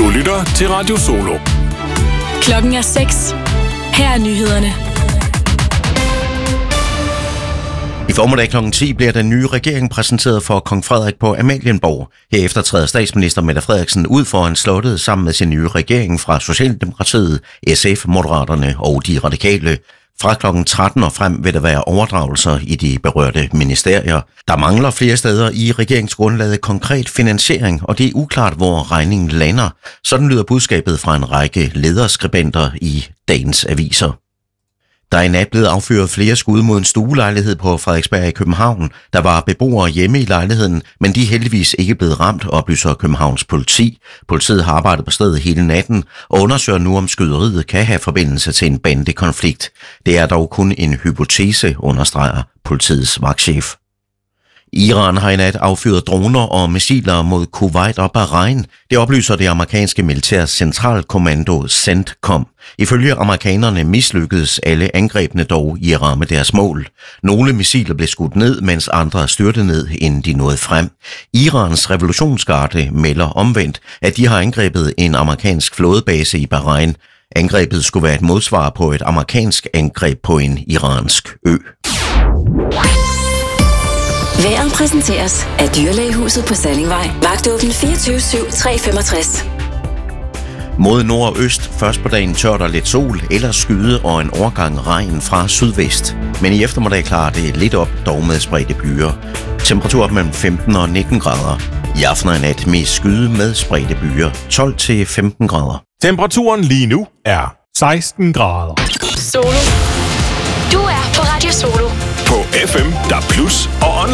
Du lytter til Radio Solo. Klokken er 6. Her er nyhederne. I formiddag kl. 10 bliver den nye regering præsenteret for kong Frederik på Amalienborg. Herefter træder statsminister Mette Frederiksen ud foran slottet sammen med sin nye regering fra Socialdemokratiet, SF, Moderaterne og De Radikale. Fra kl. 13 og frem vil der være overdragelser i de berørte ministerier. Der mangler flere steder i regeringsgrundlaget konkret finansiering, og det er uklart, hvor regningen lander. Sådan lyder budskabet fra en række lederskribenter i dagens aviser. Der er i nat blevet affyret flere skud mod en stuelejlighed på Frederiksberg i København. Der var beboere hjemme i lejligheden, men de er heldigvis ikke blevet ramt, oplyser Københavns politi. Politiet har arbejdet på stedet hele natten og undersøger nu, om skyderiet kan have forbindelse til en bandekonflikt. Det er dog kun en hypotese, understreger politiets vagtchef. Iran har i nat affyret droner og missiler mod Kuwait og Bahrain. Det oplyser det amerikanske militærs centralkommando CENTCOM. Ifølge amerikanerne mislykkedes alle angrebene dog i at ramme deres mål. Nogle missiler blev skudt ned, mens andre styrtede ned, inden de nåede frem. Irans revolutionsgarde melder omvendt, at de har angrebet en amerikansk flådebase i Bahrain. Angrebet skulle være et modsvar på et amerikansk angreb på en iransk ø. Vejret præsenteres af Dyrlægehuset på Sallingvej. Vagtåben 24/7/365. Mod nord og øst, først på dagen tørt og lidt sol, ellers skyde og en overgang regn fra sydvest. Men i eftermiddag klarer det lidt op, dog med spredte byer. Temperatur mellem 15 og 19 grader. I aften og nat mest skyde med spredte byer, 12 til 15 grader. Temperaturen lige nu er 16 grader. Solo. Du er på Radio Solo. På FM, der plus og online.